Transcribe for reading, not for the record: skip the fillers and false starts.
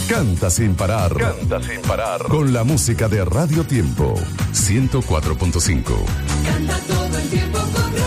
Canta sin parar. Canta sin parar. Con la música de Radio Tiempo 104.5. Canta todo el tiempo con